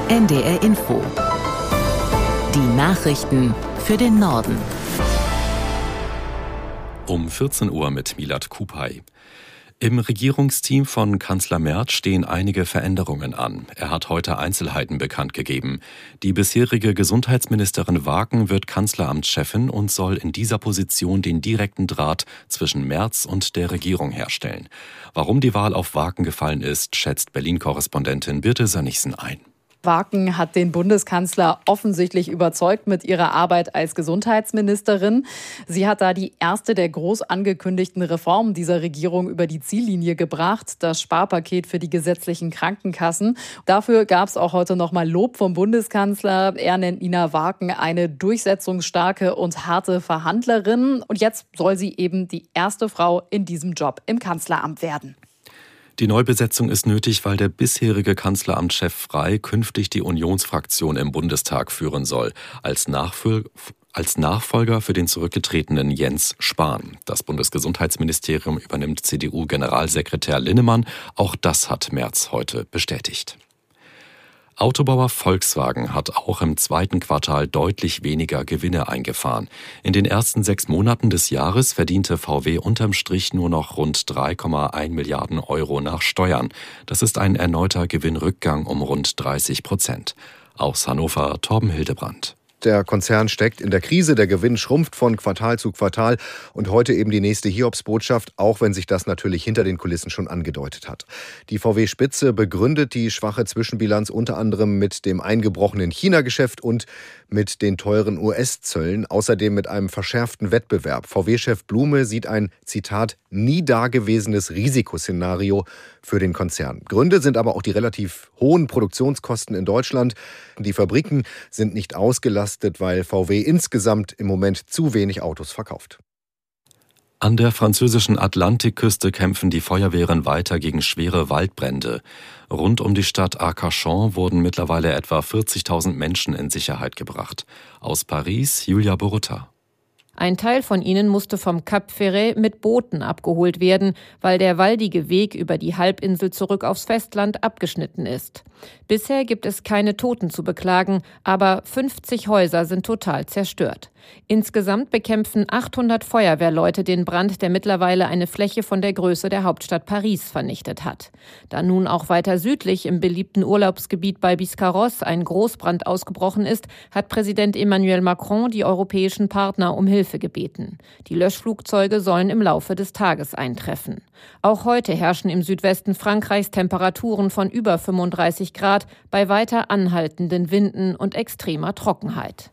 NDR Info. Die Nachrichten für den Norden. Um 14 Uhr mit Milad Kupay. Im Regierungsteam von Kanzler Merz stehen einige Veränderungen an. Er hat heute Einzelheiten bekannt gegeben. Die bisherige Gesundheitsministerin Waken wird Kanzleramtschefin und soll in dieser Position den direkten Draht zwischen Merz und der Regierung herstellen. Warum die Wahl auf Waken gefallen ist, schätzt Berlin-Korrespondentin Birte Sönnigsen ein. Waken hat den Bundeskanzler offensichtlich überzeugt mit ihrer Arbeit als Gesundheitsministerin. Sie hat da die erste der groß angekündigten Reformen dieser Regierung über die Ziellinie gebracht, das Sparpaket für die gesetzlichen Krankenkassen. Dafür gab es auch heute nochmal Lob vom Bundeskanzler. Er nennt Nina Waken eine durchsetzungsstarke und harte Verhandlerin. Und jetzt soll sie eben die erste Frau in diesem Job im Kanzleramt werden. Die Neubesetzung ist nötig, weil der bisherige Kanzleramtschef Frey künftig die Unionsfraktion im Bundestag führen soll, als Nachfolger für den zurückgetretenen Jens Spahn. Das Bundesgesundheitsministerium übernimmt CDU-Generalsekretär Linnemann. Auch das hat Merz heute bestätigt. Autobauer Volkswagen hat auch im zweiten Quartal deutlich weniger Gewinne eingefahren. In den ersten 6 Monaten des Jahres verdiente VW unterm Strich nur noch rund 3,1 Milliarden Euro nach Steuern. Das ist ein erneuter Gewinnrückgang um rund 30%. Aus Hannover Torben Hildebrandt. Der Konzern steckt in der Krise, der Gewinn schrumpft von Quartal zu Quartal und heute eben die nächste Hiobsbotschaft, auch wenn sich das natürlich hinter den Kulissen schon angedeutet hat. Die VW-Spitze begründet die schwache Zwischenbilanz unter anderem mit dem eingebrochenen China-Geschäft und mit den teuren US-Zöllen, außerdem mit einem verschärften Wettbewerb. VW-Chef Blume sieht ein, Zitat, nie dagewesenes Risikoszenario für den Konzern. Gründe sind aber auch die relativ hohen Produktionskosten in Deutschland. Die Fabriken sind nicht ausgelastet, weil VW insgesamt im Moment zu wenig Autos verkauft. An der französischen Atlantikküste kämpfen die Feuerwehren weiter gegen schwere Waldbrände. Rund um die Stadt Arcachon wurden mittlerweile etwa 40.000 Menschen in Sicherheit gebracht. Aus Paris, Julia Borutta. Ein Teil von ihnen musste vom Cap Ferret mit Booten abgeholt werden, weil der waldige Weg über die Halbinsel zurück aufs Festland abgeschnitten ist. Bisher gibt es keine Toten zu beklagen, aber 50 Häuser sind total zerstört. Insgesamt bekämpfen 800 Feuerwehrleute den Brand, der mittlerweile eine Fläche von der Größe der Hauptstadt Paris vernichtet hat. Da nun auch weiter südlich im beliebten Urlaubsgebiet bei Biscarrosse ein Großbrand ausgebrochen ist, hat Präsident Emmanuel Macron die europäischen Partner um Hilfe gebeten. Die Löschflugzeuge sollen im Laufe des Tages eintreffen. Auch heute herrschen im Südwesten Frankreichs Temperaturen von über 35 Grad bei weiter anhaltenden Winden und extremer Trockenheit.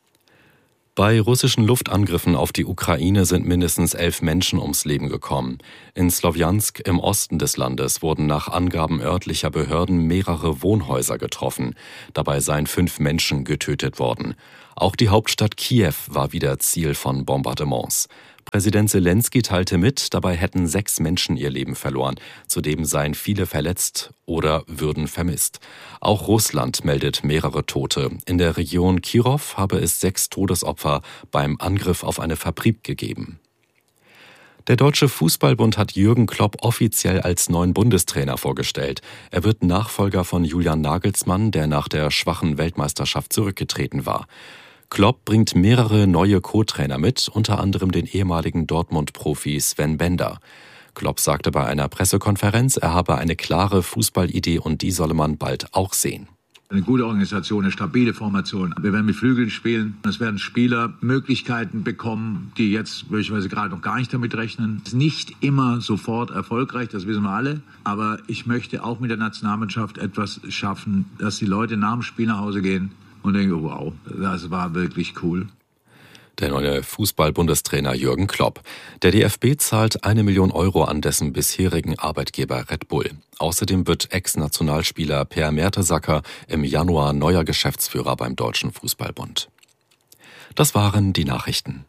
Bei russischen Luftangriffen auf die Ukraine sind mindestens 11 Menschen ums Leben gekommen. In Slowjansk im Osten des Landes wurden nach Angaben örtlicher Behörden mehrere Wohnhäuser getroffen. Dabei seien 5 Menschen getötet worden. Auch die Hauptstadt Kiew war wieder Ziel von Bombardements. Präsident Selenskyj teilte mit, dabei hätten 6 Menschen ihr Leben verloren. Zudem seien viele verletzt oder würden vermisst. Auch Russland meldet mehrere Tote. In der Region Kirov habe es 6 Todesopfer beim Angriff auf eine Fabrik gegeben. Der Deutsche Fußballbund hat Jürgen Klopp offiziell als neuen Bundestrainer vorgestellt. Er wird Nachfolger von Julian Nagelsmann, der nach der schwachen Weltmeisterschaft zurückgetreten war. Klopp bringt mehrere neue Co-Trainer mit, unter anderem den ehemaligen Dortmund-Profi Sven Bender. Klopp sagte bei einer Pressekonferenz, er habe eine klare Fußballidee und die solle man bald auch sehen. Eine gute Organisation, eine stabile Formation. Wir werden mit Flügeln spielen. Es werden Spieler Möglichkeiten bekommen, die jetzt möglicherweise gerade noch gar nicht damit rechnen. Es ist nicht immer sofort erfolgreich, das wissen wir alle. Aber ich möchte auch mit der Nationalmannschaft etwas schaffen, dass die Leute nach dem Spiel nach Hause gehen und denke, wow, das war wirklich cool. Der neue Fußball-Bundestrainer Jürgen Klopp. Der DFB zahlt 1 Million Euro an dessen bisherigen Arbeitgeber Red Bull. Außerdem wird Ex-Nationalspieler Per Mertesacker im Januar neuer Geschäftsführer beim Deutschen Fußballbund. Das waren die Nachrichten.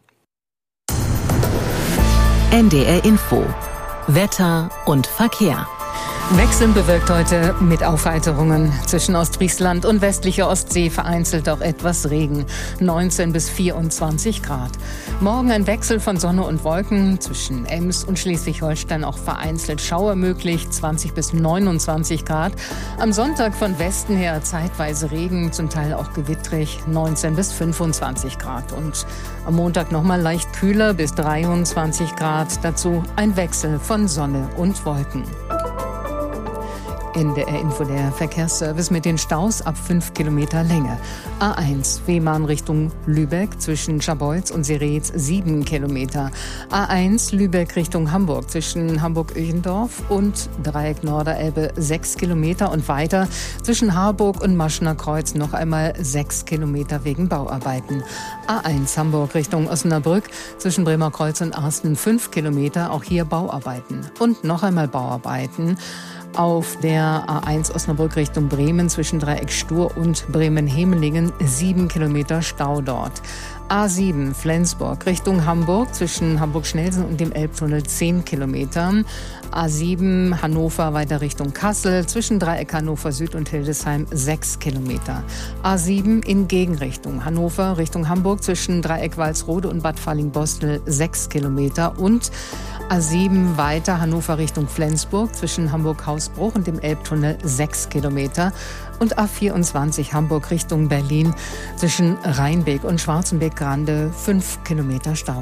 NDR Info. Wetter und Verkehr. Wechseln bewirkt heute mit Aufheiterungen. Zwischen Ostfriesland und westlicher Ostsee vereinzelt auch etwas Regen. 19 bis 24 Grad. Morgen ein Wechsel von Sonne und Wolken. Zwischen Ems und Schleswig-Holstein auch vereinzelt Schauer möglich. 20 bis 29 Grad. Am Sonntag von Westen her zeitweise Regen, zum Teil auch gewittrig. 19 bis 25 Grad. Und am Montag nochmal leicht kühler bis 23 Grad. Dazu ein Wechsel von Sonne und Wolken. NDR Info, der Verkehrsservice mit den Staus ab 5 Kilometer Länge. A1 Fehmarn Richtung Lübeck zwischen Scharbeutz und Seretz 7 Kilometer. A1 Lübeck Richtung Hamburg zwischen Hamburg-Öchendorf und Dreieck Norderelbe 6 Kilometer und weiter zwischen Harburg und Maschner Kreuz noch einmal 6 Kilometer wegen Bauarbeiten. A1 Hamburg Richtung Osnabrück zwischen Bremer Kreuz und Arsten 5 Kilometer, auch hier Bauarbeiten. Und noch einmal Bauarbeiten auf der A1 Osnabrück Richtung Bremen zwischen Dreieck Stur und Bremen-Hemelingen 7 Kilometer Stau dort. A7 Flensburg Richtung Hamburg zwischen Hamburg-Schnelsen und dem Elbtunnel 10 Kilometer. A7 Hannover weiter Richtung Kassel zwischen Dreieck Hannover Süd und Hildesheim 6 Kilometer. A7 in Gegenrichtung Hannover Richtung Hamburg zwischen Dreieck Walsrode und Bad Falling-Bostel 6 Kilometer und A7 weiter Hannover Richtung Flensburg zwischen Hamburg-Hausbruch und dem Elbtunnel 6 Kilometer und A24 Hamburg Richtung Berlin zwischen Rheinbeck und Schwarzenbeck-Grande 5 Kilometer Stau.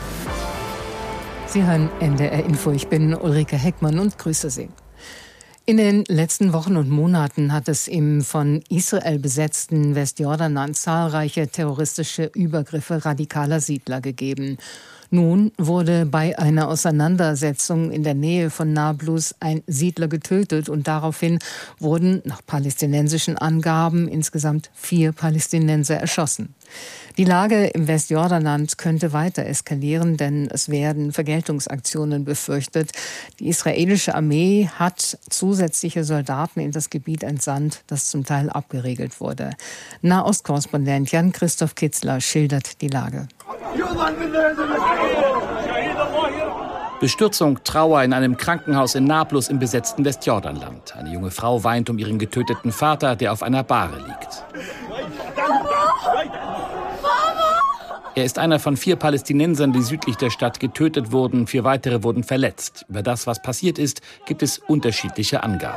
Sie hören NDR Info, ich bin Ulrike Heckmann und grüße Sie. In den letzten Wochen und Monaten hat es im von Israel besetzten Westjordanland zahlreiche terroristische Übergriffe radikaler Siedler gegeben. Nun wurde bei einer Auseinandersetzung in der Nähe von Nablus ein Siedler getötet und daraufhin wurden nach palästinensischen Angaben insgesamt 4 Palästinenser erschossen. Die Lage im Westjordanland könnte weiter eskalieren, denn es werden Vergeltungsaktionen befürchtet. Die israelische Armee hat zusätzliche Soldaten in das Gebiet entsandt, das zum Teil abgeriegelt wurde. Nahostkorrespondent Jan-Christoph Kitzler schildert die Lage. Bestürzung, Trauer in einem Krankenhaus in Nablus im besetzten Westjordanland. Eine junge Frau weint um ihren getöteten Vater, der auf einer Bahre liegt. Er ist einer von 4 Palästinensern, die südlich der Stadt getötet wurden. 4 weitere wurden verletzt. Über das, was passiert ist, gibt es unterschiedliche Angaben.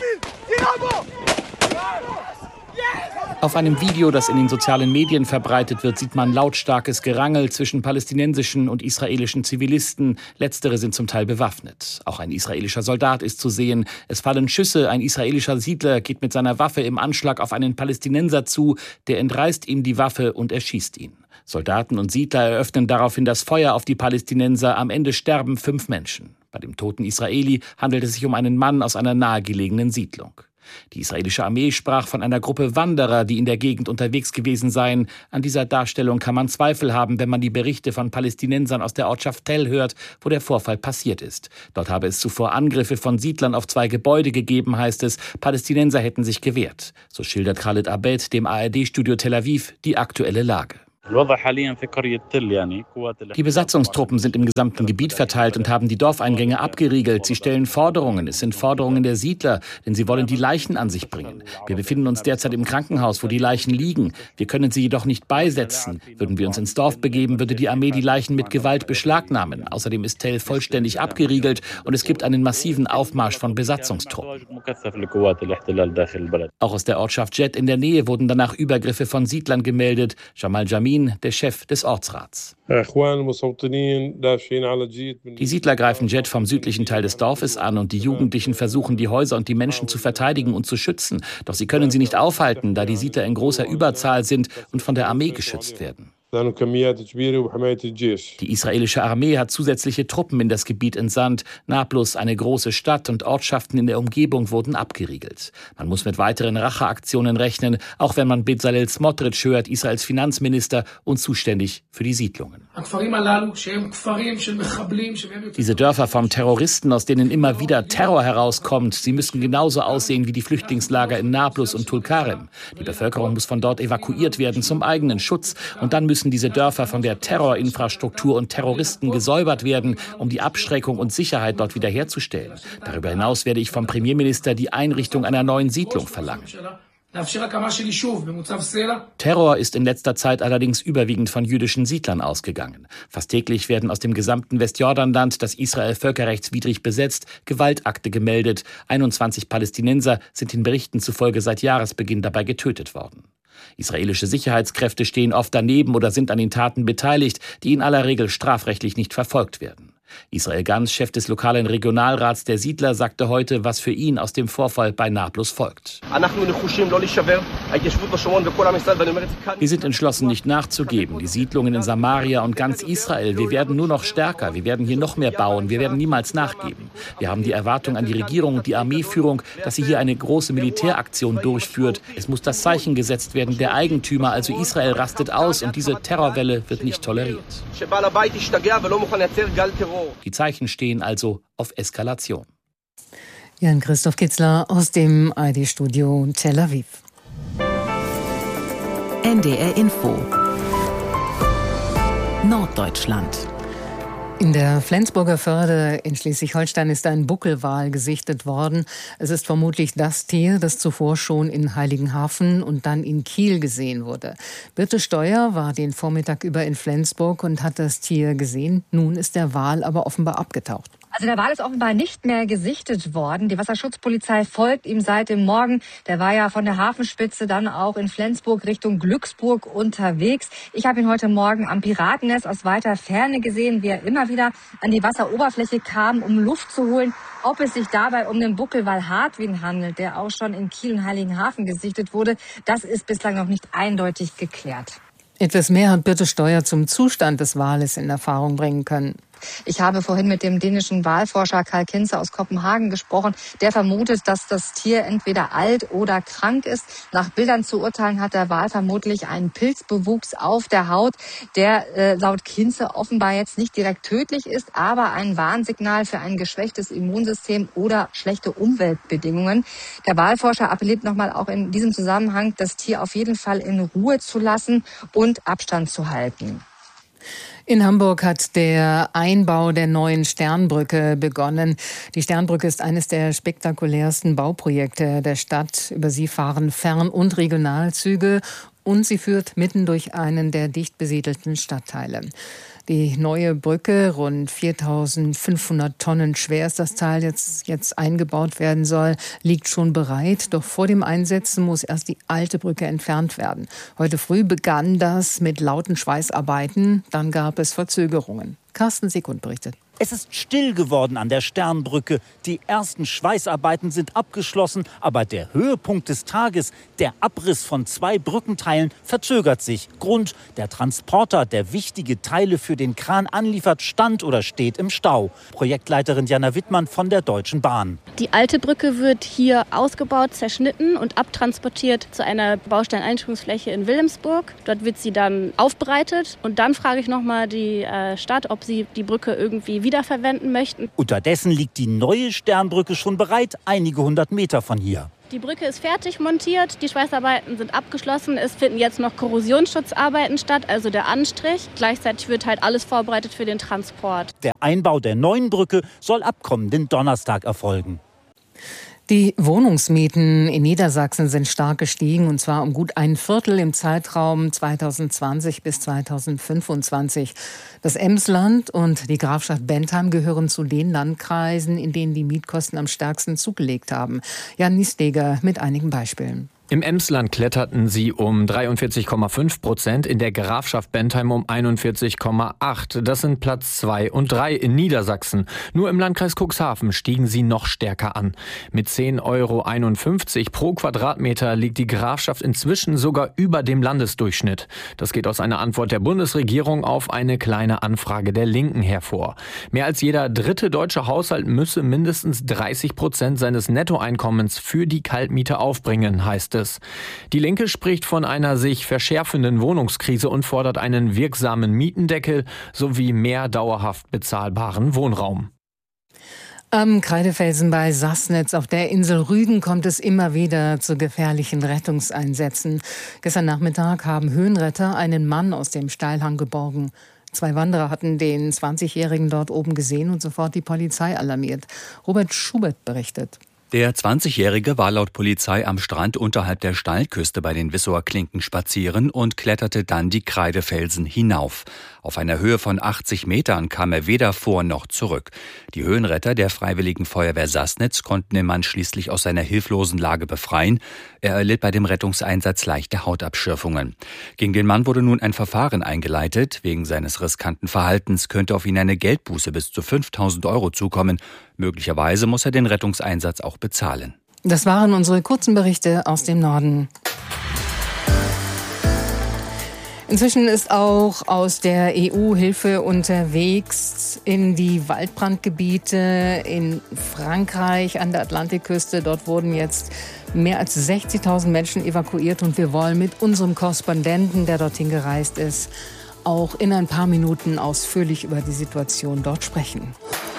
Auf einem Video, das in den sozialen Medien verbreitet wird, sieht man lautstarkes Gerangel zwischen palästinensischen und israelischen Zivilisten. Letztere sind zum Teil bewaffnet. Auch ein israelischer Soldat ist zu sehen. Es fallen Schüsse. Ein israelischer Siedler geht mit seiner Waffe im Anschlag auf einen Palästinenser zu. Der entreißt ihm die Waffe und erschießt ihn. Soldaten und Siedler eröffnen daraufhin das Feuer auf die Palästinenser. Am Ende sterben 5 Menschen. Bei dem toten Israeli handelt es sich um einen Mann aus einer nahegelegenen Siedlung. Die israelische Armee sprach von einer Gruppe Wanderer, die in der Gegend unterwegs gewesen seien. An dieser Darstellung kann man Zweifel haben, wenn man die Berichte von Palästinensern aus der Ortschaft Tell hört, wo der Vorfall passiert ist. Dort habe es zuvor Angriffe von Siedlern auf 2 Gebäude gegeben, heißt es. Palästinenser hätten sich gewehrt. So schildert Khalid Abed dem ARD-Studio Tel Aviv die aktuelle Lage. Die Besatzungstruppen sind im gesamten Gebiet verteilt und haben die Dorfeingänge abgeriegelt. Sie stellen Forderungen. Es sind Forderungen der Siedler, denn sie wollen die Leichen an sich bringen. Wir befinden uns derzeit im Krankenhaus, wo die Leichen liegen. Wir können sie jedoch nicht beisetzen. Würden wir uns ins Dorf begeben, würde die Armee die Leichen mit Gewalt beschlagnahmen. Außerdem ist Tell vollständig abgeriegelt und es gibt einen massiven Aufmarsch von Besatzungstruppen. Auch aus der Ortschaft Jet in der Nähe wurden danach Übergriffe von Siedlern gemeldet. Jamal Jamin, der Chef des Ortsrats. Die Siedler greifen Jet vom südlichen Teil des Dorfes an und die Jugendlichen versuchen, die Häuser und die Menschen zu verteidigen und zu schützen. Doch sie können sie nicht aufhalten, da die Siedler in großer Überzahl sind und von der Armee geschützt werden. Die israelische Armee hat zusätzliche Truppen in das Gebiet entsandt. Nablus, eine große Stadt, und Ortschaften in der Umgebung wurden abgeriegelt. Man muss mit weiteren Racheaktionen rechnen, auch wenn man Bezalel Smotrich hört, Israels Finanzminister und zuständig für die Siedlungen. Diese Dörfer von Terroristen, aus denen immer wieder Terror herauskommt, sie müssten genauso aussehen wie die Flüchtlingslager in Nablus und Tulkarem. Die Bevölkerung muss von dort evakuiert werden zum eigenen Schutz und dann müssen müssen diese Dörfer von der Terrorinfrastruktur und Terroristen gesäubert werden, um die Abschreckung und Sicherheit dort wiederherzustellen. Darüber hinaus werde ich vom Premierminister die Einrichtung einer neuen Siedlung verlangen. Terror ist in letzter Zeit allerdings überwiegend von jüdischen Siedlern ausgegangen. Fast täglich werden aus dem gesamten Westjordanland, das Israel völkerrechtswidrig besetzt, Gewaltakte gemeldet. 21 Palästinenser sind den Berichten zufolge seit Jahresbeginn dabei getötet worden. Israelische Sicherheitskräfte stehen oft daneben oder sind an den Taten beteiligt, die in aller Regel strafrechtlich nicht verfolgt werden. Israel Gans, Chef des lokalen Regionalrats der Siedler, sagte heute, was für ihn aus dem Vorfall bei Nablus folgt. Wir sind entschlossen, nicht nachzugeben. Die Siedlungen in Samaria und ganz Israel, wir werden nur noch stärker. Wir werden hier noch mehr bauen. Wir werden niemals nachgeben. Wir haben die Erwartung an die Regierung und die Armeeführung, dass sie hier eine große Militäraktion durchführt. Es muss das Zeichen gesetzt werden, der Eigentümer, also Israel, rastet aus und diese Terrorwelle wird nicht toleriert. Die Zeichen stehen also auf Eskalation. Jan-Christoph Kitzler aus dem ARD-Studio Tel Aviv. NDR Info Norddeutschland. In der Flensburger Förde in Schleswig-Holstein ist ein Buckelwal gesichtet worden. Es ist vermutlich das Tier, das zuvor schon in Heiligenhafen und dann in Kiel gesehen wurde. Birte Steuer war den Vormittag über in Flensburg und hat das Tier gesehen. Nun ist der Wal aber offenbar abgetaucht. Also der Wal ist offenbar nicht mehr gesichtet worden. Die Wasserschutzpolizei folgt ihm seit dem Morgen. Der war ja von der Hafenspitze dann auch in Flensburg Richtung Glücksburg unterwegs. Ich habe ihn heute Morgen am Piratennest aus weiter Ferne gesehen, wie er immer wieder an die Wasseroberfläche kam, um Luft zu holen. Ob es sich dabei um den Buckelwal Hartwin handelt, der auch schon in Kiel und Heiligenhafen gesichtet wurde, das ist bislang noch nicht eindeutig geklärt. Etwas mehr hat Birte Steuer zum Zustand des Wales in Erfahrung bringen können. Ich habe vorhin mit dem dänischen Walforscher Karl Kinze aus Kopenhagen gesprochen. Der vermutet, dass das Tier entweder alt oder krank ist. Nach Bildern zu urteilen hat der Wal vermutlich einen Pilzbewuchs auf der Haut, der laut Kinze offenbar jetzt nicht direkt tödlich ist, aber ein Warnsignal für ein geschwächtes Immunsystem oder schlechte Umweltbedingungen. Der Walforscher appelliert nochmal auch in diesem Zusammenhang, das Tier auf jeden Fall in Ruhe zu lassen und Abstand zu halten. In Hamburg hat der Einbau der neuen Sternbrücke begonnen. Die Sternbrücke ist eines der spektakulärsten Bauprojekte der Stadt. Über sie fahren Fern- und Regionalzüge und sie führt mitten durch einen der dicht besiedelten Stadtteile. Die neue Brücke, rund 4.500 Tonnen schwer ist das Teil, jetzt eingebaut werden soll, liegt schon bereit. Doch vor dem Einsetzen muss erst die alte Brücke entfernt werden. Heute früh begann das mit lauten Schweißarbeiten. Dann gab es Verzögerungen. Carsten Sekund berichtet. Es ist still geworden an der Sternbrücke. Die ersten Schweißarbeiten sind abgeschlossen. Aber der Höhepunkt des Tages, der Abriss von 2 Brückenteilen, verzögert sich. Grund: der Transporter, der wichtige Teile für den Kran anliefert, stand oder steht im Stau. Projektleiterin Jana Wittmann von der Deutschen Bahn. Die alte Brücke wird hier ausgebaut, zerschnitten und abtransportiert zu einer Bausteineinrichtungsfläche in Wilhelmsburg. Dort wird sie dann aufbereitet. Und dann frage ich nochmal die Stadt, ob sie die Brücke irgendwie wiederverwenden möchten. Unterdessen liegt die neue Sternbrücke schon bereit, einige 100 Meter von hier. Die Brücke ist fertig montiert, die Schweißarbeiten sind abgeschlossen. Es finden jetzt noch Korrosionsschutzarbeiten statt, also der Anstrich. Gleichzeitig wird halt alles vorbereitet für den Transport. Der Einbau der neuen Brücke soll ab kommenden Donnerstag erfolgen. Die Wohnungsmieten in Niedersachsen sind stark gestiegen, und zwar um gut ein Viertel im Zeitraum 2020 bis 2025. Das Emsland und die Grafschaft Bentheim gehören zu den Landkreisen, in denen die Mietkosten am stärksten zugelegt haben. Jan Niesdeger mit einigen Beispielen. Im Emsland kletterten sie um 43,5%, in der Grafschaft Bentheim um 41,8%. Das sind Platz 2 und 3 in Niedersachsen. Nur im Landkreis Cuxhaven stiegen sie noch stärker an. Mit 10,51 € pro Quadratmeter liegt die Grafschaft inzwischen sogar über dem Landesdurchschnitt. Das geht aus einer Antwort der Bundesregierung auf eine kleine Anfrage der Linken hervor. Mehr als jeder dritte deutsche Haushalt müsse mindestens 30% seines Nettoeinkommens für die Kaltmiete aufbringen, heißt es. Die Linke spricht von einer sich verschärfenden Wohnungskrise und fordert einen wirksamen Mietendeckel sowie mehr dauerhaft bezahlbaren Wohnraum. Am Kreidefelsen bei Sassnitz auf der Insel Rügen kommt es immer wieder zu gefährlichen Rettungseinsätzen. Gestern Nachmittag haben Höhenretter einen Mann aus dem Steilhang geborgen. 2 Wanderer hatten den 20-Jährigen dort oben gesehen und sofort die Polizei alarmiert. Robert Schubert berichtet. Der 20-Jährige war laut Polizei am Strand unterhalb der Steilküste bei den Wissower Klinken spazieren und kletterte dann die Kreidefelsen hinauf. Auf einer Höhe von 80 Metern kam er weder vor noch zurück. Die Höhenretter der Freiwilligen Feuerwehr Sassnitz konnten den Mann schließlich aus seiner hilflosen Lage befreien. Er erlitt bei dem Rettungseinsatz leichte Hautabschürfungen. Gegen den Mann wurde nun ein Verfahren eingeleitet. Wegen seines riskanten Verhaltens könnte auf ihn eine Geldbuße bis zu 5.000 € zukommen. Möglicherweise muss er den Rettungseinsatz auch bezahlen. Das waren unsere kurzen Berichte aus dem Norden. Inzwischen ist auch aus der EU Hilfe unterwegs in die Waldbrandgebiete in Frankreich an der Atlantikküste. Dort wurden jetzt mehr als 60.000 Menschen evakuiert und wir wollen mit unserem Korrespondenten, der dorthin gereist ist, auch in ein paar Minuten ausführlich über die Situation dort sprechen.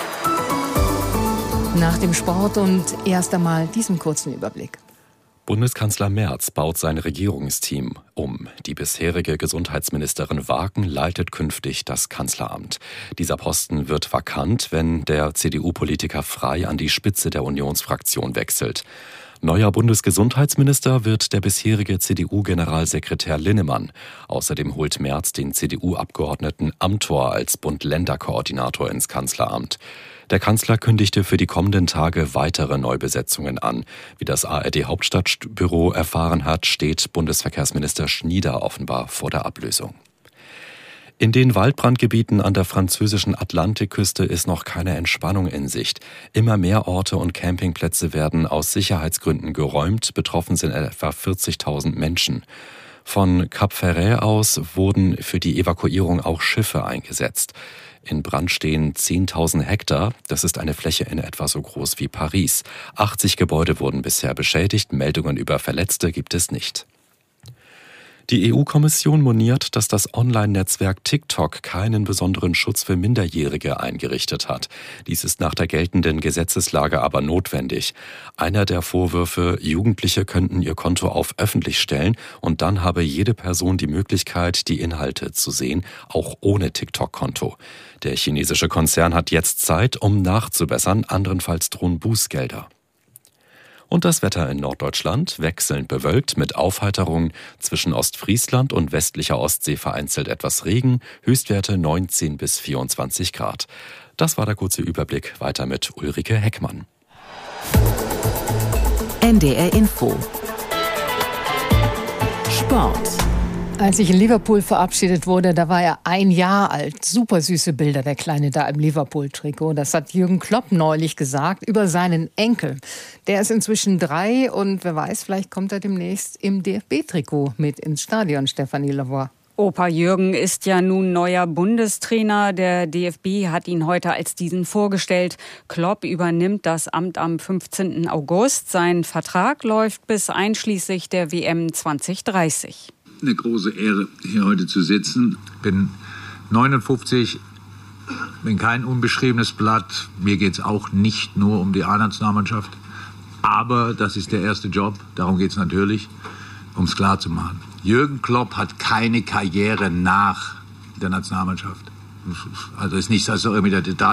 Nach dem Sport und erst einmal diesem kurzen Überblick. Bundeskanzler Merz baut sein Regierungsteam um. Die bisherige Gesundheitsministerin Wagen leitet künftig das Kanzleramt. Dieser Posten wird vakant, wenn der CDU-Politiker Frey an die Spitze der Unionsfraktion wechselt. Neuer Bundesgesundheitsminister wird der bisherige CDU-Generalsekretär Linnemann. Außerdem holt Merz den CDU-Abgeordneten Amthor als Bund-Länder-Koordinator ins Kanzleramt. Der Kanzler kündigte für die kommenden Tage weitere Neubesetzungen an. Wie das ARD-Hauptstadtbüro erfahren hat, steht Bundesverkehrsminister Schnieder offenbar vor der Ablösung. In den Waldbrandgebieten an der französischen Atlantikküste ist noch keine Entspannung in Sicht. Immer mehr Orte und Campingplätze werden aus Sicherheitsgründen geräumt. Betroffen sind etwa 40.000 Menschen. Von Cap Ferret aus wurden für die Evakuierung auch Schiffe eingesetzt. In Brand stehen 10.000 Hektar. Das ist eine Fläche in etwa so groß wie Paris. 80 Gebäude wurden bisher beschädigt. Meldungen über Verletzte gibt es nicht. Die EU-Kommission moniert, dass das Online-Netzwerk TikTok keinen besonderen Schutz für Minderjährige eingerichtet hat. Dies ist nach der geltenden Gesetzeslage aber notwendig. Einer der Vorwürfe, Jugendliche könnten ihr Konto auf öffentlich stellen und dann habe jede Person die Möglichkeit, die Inhalte zu sehen, auch ohne TikTok-Konto. Der chinesische Konzern hat jetzt Zeit, um nachzubessern, andernfalls drohen Bußgelder. Und das Wetter in Norddeutschland wechselnd bewölkt mit Aufheiterung, zwischen Ostfriesland und westlicher Ostsee vereinzelt etwas Regen, Höchstwerte 19 bis 24 Grad. Das war der kurze Überblick. Weiter mit Ulrike Heckmann. NDR Info. Sport. Als ich in Liverpool verabschiedet wurde, da war er 1 Jahr alt. Super süße Bilder, der Kleine da im Liverpool-Trikot. Das hat Jürgen Klopp neulich gesagt über seinen Enkel. Der ist inzwischen 3 und wer weiß, vielleicht kommt er demnächst im DFB-Trikot mit ins Stadion, Stefanie Lavoie. Opa Jürgen ist ja nun neuer Bundestrainer. Der DFB hat ihn heute als diesen vorgestellt. Klopp übernimmt das Amt am 15. August. Sein Vertrag läuft bis einschließlich der WM 2030. Eine große Ehre, hier heute zu sitzen. Bin 59, bin kein unbeschriebenes Blatt. Mir geht es auch nicht nur um die A-Nationalmannschaft. Aber das ist der erste Job. Darum geht es natürlich, um es klar zu machen. Jürgen Klopp hat keine Karriere nach der Nationalmannschaft. Also ist nicht, dass er irgendwie der